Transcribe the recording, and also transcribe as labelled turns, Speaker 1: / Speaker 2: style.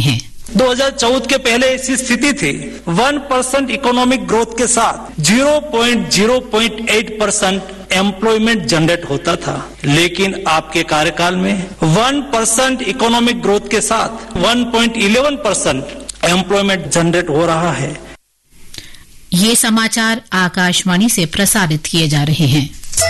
Speaker 1: हैं।
Speaker 2: 2014 के पहले ऐसी स्थिति थी 1% इकोनॉमिक ग्रोथ के साथ 0.8% एम्प्लॉयमेंट जनरेट होता था, लेकिन आपके कार्यकाल में 1% इकोनॉमिक ग्रोथ के साथ 1.11% एम्प्लॉयमेंट जनरेट हो रहा है।
Speaker 1: ये समाचार आकाशवाणी से प्रसारित किए जा रहे हैं।